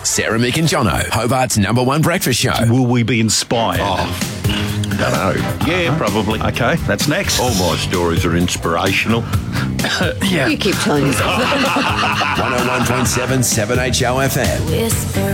Sarah, Mick and Jono, Hobart's #1 breakfast show. Will we be inspired? Don't know. Yeah, probably. Okay, that's next. All my stories are inspirational. Yeah. You keep telling yourself that. 101.7 7HO FM. Whisper